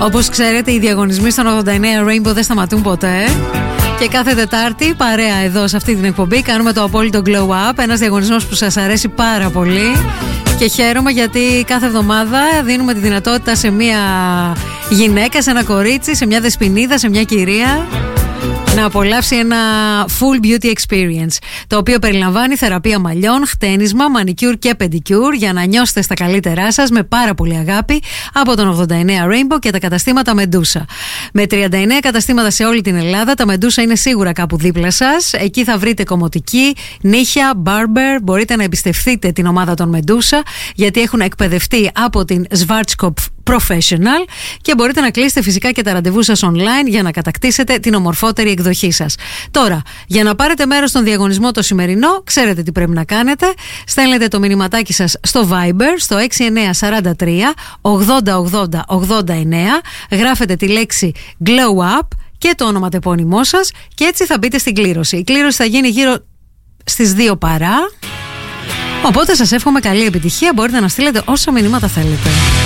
Όπως ξέρετε, οι διαγωνισμοί στον 89 Rainbow δεν σταματούν ποτέ. Και κάθε Τετάρτη, παρέα εδώ σε αυτή την εκπομπή, κάνουμε το απόλυτο Glow Up. Ένας διαγωνισμός που σας αρέσει πάρα πολύ. Και χαίρομαι γιατί κάθε εβδομάδα δίνουμε τη δυνατότητα σε μια γυναίκα, σε ένα κορίτσι, σε μια δεσποινίδα, σε μια κυρία να απολαύσει ένα full beauty experience, το οποίο περιλαμβάνει θεραπεία μαλλιών, χτένισμα, μανικιούρ και πεντικιούρ για να νιώσετε στα καλύτερά σας με πάρα πολύ αγάπη από τον 89 Rainbow και τα καταστήματα Medusa. Με 39 καταστήματα σε όλη την Ελλάδα, τα Medusa είναι σίγουρα κάπου δίπλα σας. Εκεί θα βρείτε κομμωτική, νύχια, barber. Μπορείτε να εμπιστευτείτε την ομάδα των Medusa γιατί έχουν εκπαιδευτεί από την Schwarzkopf Professional και μπορείτε να κλείσετε φυσικά και τα ραντεβού σας online για να κατακτήσετε την ομορφότερη εκδοχή σας. Τώρα, για να πάρετε μέρος στον διαγωνισμό το σημερινό, ξέρετε τι πρέπει να κάνετε. Στέλνετε το μηνυματάκι σας στο Viber, στο 6943 8080 89, γράφετε τη λέξη Glow Up και το ονοματεπώνυμό σας και έτσι θα μπείτε στην κλήρωση. Η κλήρωση θα γίνει γύρω στις 2 παρά. Οπότε σας εύχομαι καλή επιτυχία, μπορείτε να στείλετε όσα μηνύματα θέλετε.